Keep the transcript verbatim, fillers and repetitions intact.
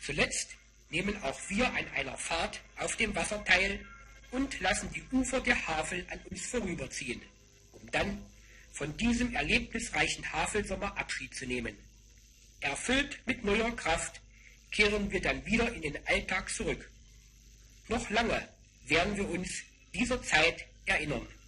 Zuletzt nehmen auch wir an einer Fahrt auf dem Wasser teil und lassen die Ufer der Havel an uns vorüberziehen, um dann von diesem erlebnisreichen Havelsommer Abschied zu nehmen. Erfüllt mit neuer Kraft kehren wir dann wieder in den Alltag zurück. Noch lange werden wir uns dieser Zeit erinnern.